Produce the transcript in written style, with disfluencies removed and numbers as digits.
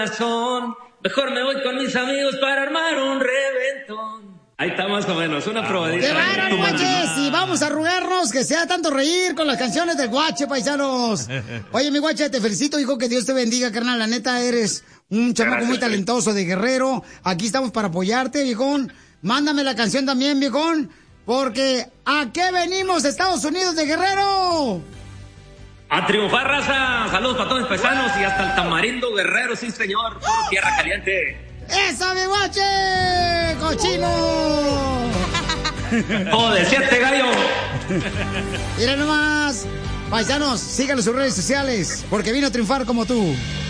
corazón. Mejor me voy con mis amigos para armar un reventón. Ahí está más o menos, una probadita. ¡Qué bárbaro, guaches! Y vamos a arrugarnos, que sea tanto reír con las canciones del guache, paisanos. Oye, mi guache, te felicito, hijo, que Dios te bendiga, carnal. La neta, eres un chamaco muy talentoso de Guerrero. Aquí estamos para apoyarte, viejón. Mándame la canción también, viejón, porque ¿a qué venimos, Estados Unidos de Guerrero? A triunfar, raza. Saludos para todos mis paisanos y hasta el Tamarindo Guerrero, sí, señor. Puro tierra caliente. ¡Eso, mi guache! ¡Cochino! ¡Joder, 7 gallo! Mira nomás. Paisanos, síganlo en sus redes sociales, porque vino a triunfar como tú.